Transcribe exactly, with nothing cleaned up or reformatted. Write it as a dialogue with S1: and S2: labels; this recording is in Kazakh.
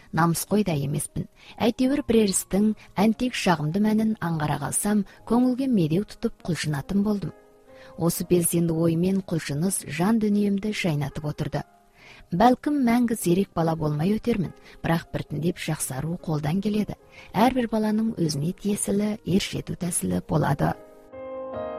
S1: намыской да эмеспин. Әйтеуір бірерістің әнтек шағымды мәнін аңғара қалсам, көңілге медеу тұтып құлшынатын болдым. Осы белсенді оймен құлшыныс жан дүниемді шайнатып отырды. Бәлкім мәңгі зерек бала болмай өтермін, бірақ біртіндеп жақсару қолдан келеді. Әрбір баланың өзіне тиесілі ершету тәсілі болады.